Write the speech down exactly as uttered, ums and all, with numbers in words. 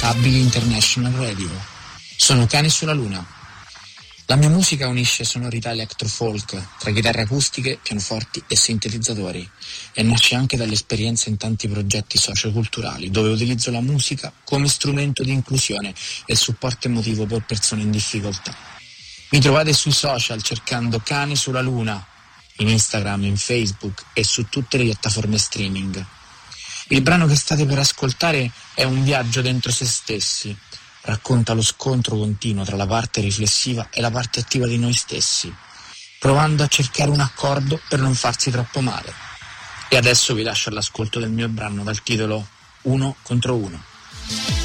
Abili International Radio. Sono Cani sulla Luna. La mia musica unisce sonorità electro-folk tra chitarre acustiche, pianoforti e sintetizzatori e nasce anche dall'esperienza in tanti progetti socioculturali dove utilizzo la musica come strumento di inclusione e supporto emotivo per persone in difficoltà. Mi trovate sui social cercando Cani sulla Luna, in Instagram, in Facebook e su tutte le piattaforme streaming. Il brano che state per ascoltare è un viaggio dentro se stessi. Racconta lo scontro continuo tra la parte riflessiva e la parte attiva di noi stessi, provando a cercare un accordo per non farsi troppo male. E adesso vi lascio all'ascolto del mio brano dal titolo Uno contro uno.